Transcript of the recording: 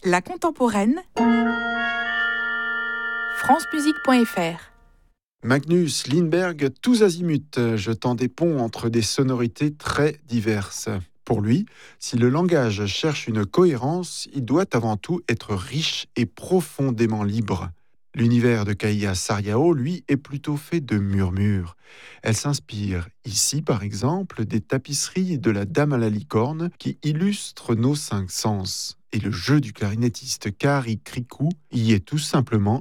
La contemporaine, francemusique.fr. Magnus Lindberg, tous azimuts, jetant des ponts entre des sonorités très diverses. Pour lui, si le langage cherche une cohérence, il doit avant tout être riche et profondément libre. L'univers de Kaija Saariaho, lui, est plutôt fait de murmures. Elle s'inspire ici, par exemple, des tapisseries de la Dame à la licorne qui illustrent nos 5 sens. Et le jeu du clarinettiste Kari Krikou y est tout simplement